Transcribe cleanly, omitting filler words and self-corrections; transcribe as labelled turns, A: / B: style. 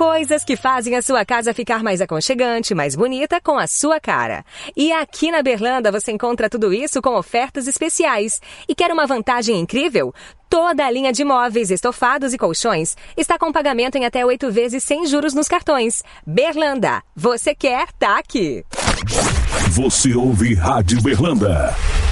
A: Coisas que fazem a sua casa ficar mais aconchegante, mais bonita, com a sua cara. E aqui na Berlanda você encontra tudo isso com ofertas especiais. E quer uma vantagem incrível? Toda a linha de móveis, estofados e colchões está com pagamento em até 8 vezes sem juros nos cartões. Berlanda, você quer, tá aqui.
B: Você ouve Rádio Berlanda.